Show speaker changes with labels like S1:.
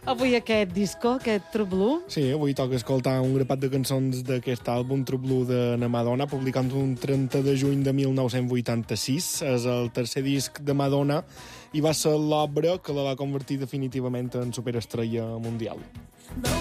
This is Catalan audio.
S1: avui aquest disco, aquest True Blue.
S2: Sí, avui toca escoltar un grapat de cançons d'aquest àlbum True Blue de na Madonna, publicat un 30 de juny de 1986. És el tercer disc de Madonna i va ser l'obra que la va convertir definitivament en superestrella mundial.